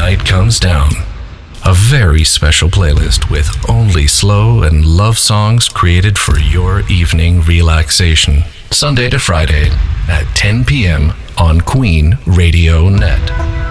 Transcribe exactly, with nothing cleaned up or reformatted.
night comes down. A very special playlist with only slow and love songs created for your evening relaxation. Sunday to Friday at ten p.m. on Queen Radio Net.